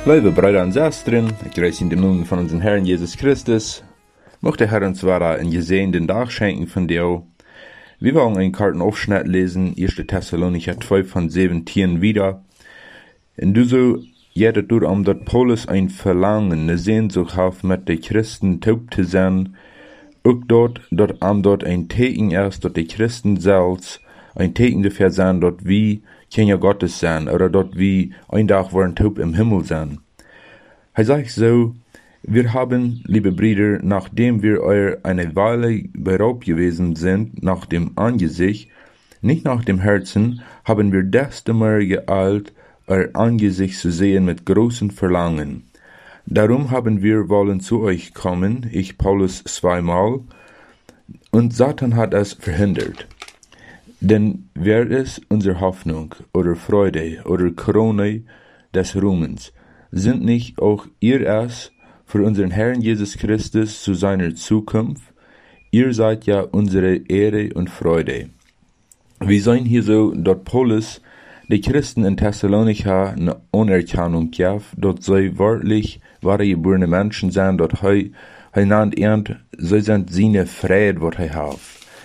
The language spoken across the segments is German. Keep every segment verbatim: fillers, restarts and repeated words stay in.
Liebe Brüder und Schwestern, ich grüße in dem Namen von unserem Herrn Jesus Christus. Möchte Herr uns zwar einen gesegneten Tag schenken von dir. Wir wollen einen Kartenaufschnitt lesen, erster Thessalonicher zwei von siebzehn wieder. Und du so, jeder tut um, dass Paulus ein Verlangen, eine Sehnsucht hat, mit den Christen taub zu sein. Auch dort, dort am dort ein Teken ist, dass die Christen selbst ein Teken dafür sein, dort wie Kinder Gottes sein, oder dort wie ein Tag wollen taub im Himmel sein. Er sagt so, wir haben, liebe Brüder, nachdem wir euer eine Weile beraubt gewesen sind, nach dem Angesicht, nicht nach dem Herzen, haben wir desto mehr geeilt, euer Angesicht zu sehen mit großem Verlangen. Darum haben wir wollen zu euch kommen, ich Paulus zweimal, und Satan hat es verhindert. Denn wer ist unsere Hoffnung oder Freude oder Krone des Ruhmens? Sind nicht auch ihr es für unseren Herrn Jesus Christus zu seiner Zukunft? Ihr seid ja unsere Ehre und Freude. Wir sehen hier so, dort Paulus die Christen in Thessalonika eine Anerkennung gab, dort sei wörtlich wahre geborene Menschen sein, dort hei, hei nannt ernt, so sind seine Friede, wat hei hat.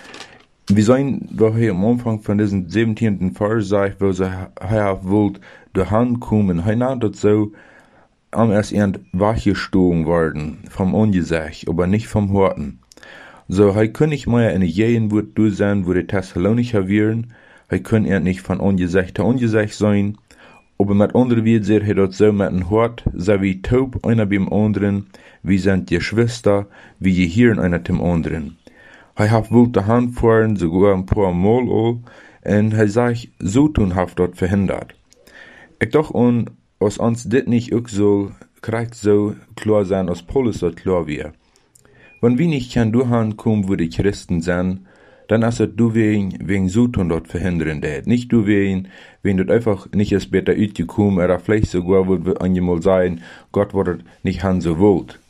Wir sehen, wo er am Anfang von diesem siebzehnten Vers sagt, wo er wollt, durch Hand kommen, er nannt das so, am erst erst wachgestogen worden, vom Angesicht, aber nicht vom Horten. So, er kann nicht mehr in jenen Wort du sein, wo die Thessalonicher wären, er kann er nicht von Angesicht zu Angesicht sein, aber mit anderen wird sehr er dort so mit dem Hort, so wie taub einer beim anderen, wie sind die Schwester, wie je hören einer dem anderen. Er hat wohl die Hand fahren, sogar ein paar Mal all, und er sagt, so tun hat dort verhindert. Ich doch an, als uns dit nicht auch so, kriegt so klar sein, als Paulus dort klar wird. Wenn wir nicht kann du kommen, wo die Christen sind, dann ist es du wegen, wegen so tun dort verhindern det. Nicht du wegen, wenn dort einfach nicht erst besser uitgekommen, oder vielleicht sogar wird einmal sein, Gott wird nicht han so wollt.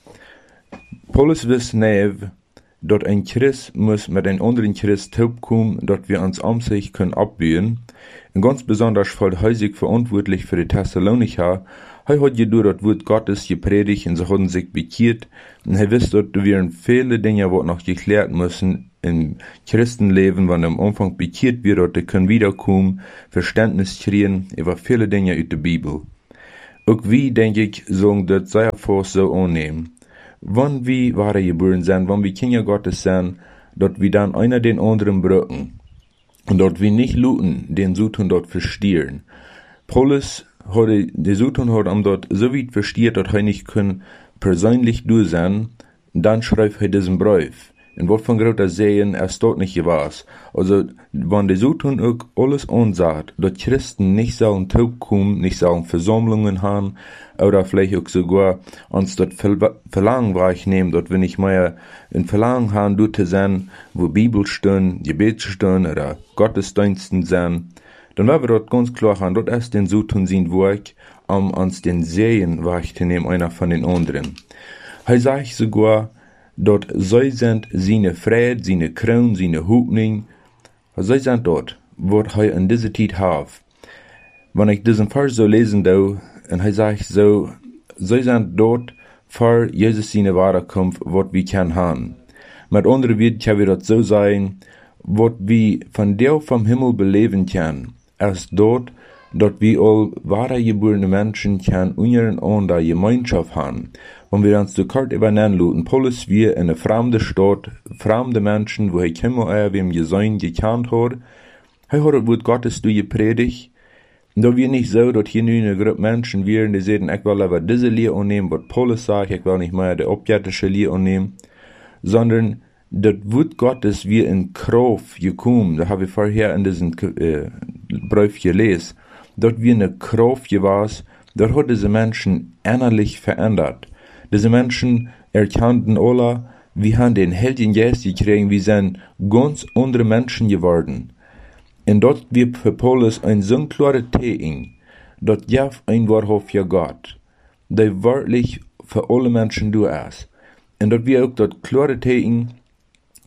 Paulus wisst nev, dort ein Christ muss mit einem anderen Christ taub kommen, dort wir uns um sich können abbühen. Und ganz besonders voll häusig verantwortlich für die Thessalonicher, er hat jedoch dort Wort Gottes gepredigt und sie haben sich bekehrt. Und er wisst dort, da wären viele Dinge, die noch geklärt müssen im Christenleben, wenn am Anfang bekehrt wird, dort die können wiederkommen, Verständnis kriegen über viele Dinge aus der Bibel. Auch wie, denke ich, sollen das sehr fast so annehmen. Wenn wir wahre geboren sind, wenn wir Kinder Gottes sind, dort wir dann einer den anderen brücken. Und dort wir nicht luten, den Sutun dort verstehen. Paulus hat, der Sutun hat am dort so weit versteht, dass er nicht können persönlich du sein, dann schreibt er diesen Brief. Und was von großer Sehen es dort nicht war. Also, wenn der Sutun auch alles ansagt, dass Christen nicht sollen taub kommen, nicht sollen Versammlungen haben, oder vielleicht auch sogar uns dort Verlangen wahrnehmen, dort wenn ich mehr ein Verlangen haben, dort zu sein, wo Bibelstunden, Gebetsstunden oder Gottesdiensten sind, dann werden wir dort ganz klar haben, dort ist den Sutun sein Werk, um uns den Sehen wahrzunehmen, einer von den anderen. Er sagt sogar, dort sei sind seine Friede, seine Krone, seine Hoffnung, sei sind dort, wo er in dieser Zeit hat. Wenn ich diesen Vers so lesen da, und er sagt so, sei sind dort, vor Jesus seine wahre Kampf, was wir kann haben. Mit anderen Worten kann wir dort so sein, was wir von der vom Himmel beleben können, erst dort, dort wir all wahre geborene Menschen kann untereinander Gemeinschaft haben. Wenn wir uns die Karte übernehmen lassen, Paulus wir in eine fremde Stadt, fremde Menschen, wo er immer er wem gesehen, gekannt hat, er hat das Wort Gottes durchgepredigt. Da wir nicht so, dass hier nur eine Gruppe Menschen wären, die sagen, ich will aber diese Lehre annehmen, was Paulus sagt, ich will nicht mehr die objetische Lehre annehmen, sondern das Wort Gottes wir in Kraft gekommen, da habe ich vorher in diesem äh, Brief gelesen, dort wir eine Kraft gewesen, dort hat diese Menschen innerlich verändert. Diese Menschen erkannten alle, wir haben den Heiligen Geist gekriegt, wir sind ganz andere Menschen geworden. Und dort wird für Paulus ein so klarer Teken, dort jav ein wahrhaftiger Gott, der wirklich für alle Menschen du ist. Und dort wird auch dort klare Teken,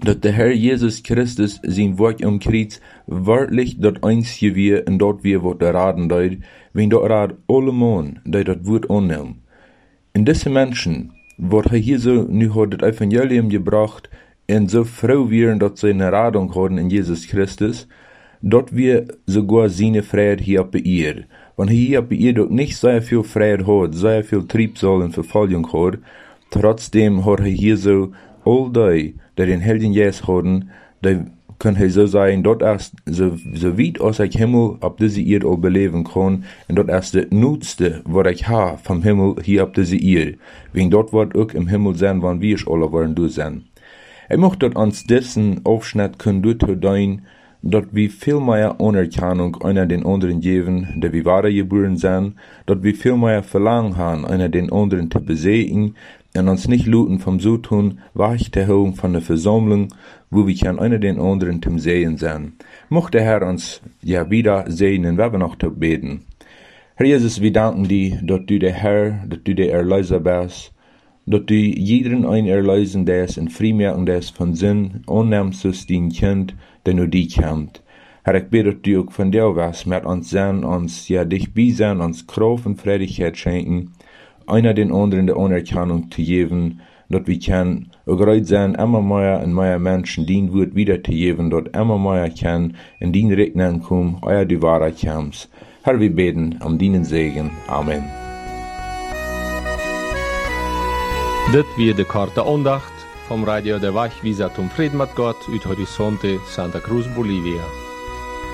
dat der Herr Jesus Christus zijn werk am Kreuz wirklich dat einzige wir en dat wir wat der raden deut, wenn dat rad alle Mann, die dat Wort annehmen. In diese Menschen, wat hij hier so nu hat das Evangelium gebracht, en so froh wären, dat sie eine Radung haben in Jesus Christus, dat wir sogar seine Freiheit hier auf der Erde. Wenn er hier auf der Erde nicht sehr viel Freiheit hat, sehr viel Triebsal und Verfolgung hat, trotzdem hat er hier so all die, die den Helden Jesus haben, die können er so sagen, dort erst so, so weit aus ich Himmel auf diese Erde auch beleben kann, und dort erst das Nutzte, was ich habe vom Himmel hier auf diese Erde. Wegen dort wird auch im Himmel sein, wann wir alle wollen du sein. Ich möchte dort ans dessen Aufschnitt können du dein, dort wir viel mehr Anerkennung einer den anderen geben, der wir wahre geboren sind, dort wir viel mehr Verlangen haben, einer den anderen zu besiegen, und uns nicht luten vom so tun, weich der Erhöhung von der Versammlung, wo wir kann einer den anderen zum Sehen sein. Mochte der Herr uns ja wieder segnen, wenn wir noch zu beten. Herr Jesus, wir danken dir, dass du der Herr, dass du der Erlöser bist, dass du jeden ein erlösen des und freimachen des von Sinn, annimmst dein Kind, der nur die kennt. Herr, ich bete, dass du auch von dir was mit uns sein, uns ja dich bei sein, uns Kraft und Freudigkeit schenken, einer den anderen der Anerkennung zu geben, dass wir können bereit sein, immer mehr und mehr Menschen den Wort wieder zu geben, dass immer mehr kann in den Regnen kommen, euer die Wahrheit kommt. Herr, wir beten um deinen Segen. Amen. Das wird die korte Andacht vom Radio der Wachwieser zum Frieden mit Gott uit Horizonte, Santa Cruz, Bolivia.